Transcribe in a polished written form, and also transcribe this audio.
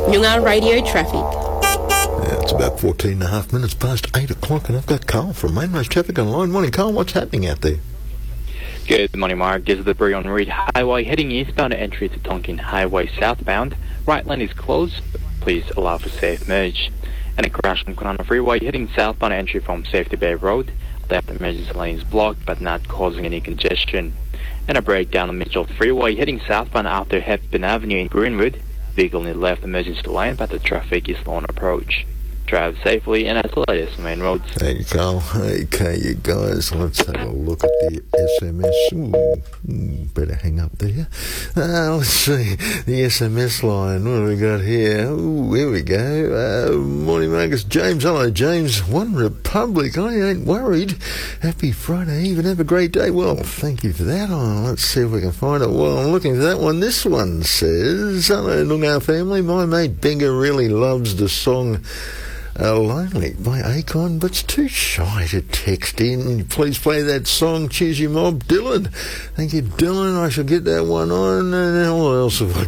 Noongar Radio Traffic. Yeah, it's about 14 and a half minutes past 8 o'clock, and I've got Carl from Mainways Traffic on line. Morning, Carl. What's happening out there? Good morning, Mark. This is the debris on Reed Highway heading eastbound at entry to Tonkin Highway southbound. Right lane is closed. Please allow for safe merge. And a crash on Kwinana Freeway heading southbound at entry from Safety Bay Road. Left emergency lane is blocked but not causing any congestion. And a breakdown on Mitchell Freeway heading southbound after Hepburn Avenue in Greenwood. Vehicle in the left emergency lane, but the traffic is slow on approach. Drive safely and at the latest main roads. Hey, Carl. Okay, you guys, let's have a look at the SMS. Better hang up there. Let's see. The SMS line. What have we got here? Here we go. Morning, Marcus. James. Hello, James. One Republic. I ain't worried. Happy Friday Eve and have a great day. Well, thank you for that. Let's see if we can find it. Well, I'm looking for that one. This one says, hello, Noongar family. My mate Benga really loves the song Lonely by Akon, but it's too shy to text in. Please play that song, Choose Your Mob, Dylan. Thank you, Dylan. I shall get that one on. And what else have I